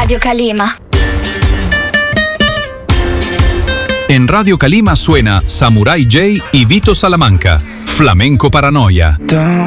Radio Calima. En Radio Calima suena Samurai J y Vito Salamanca, Flamenco Paranoia.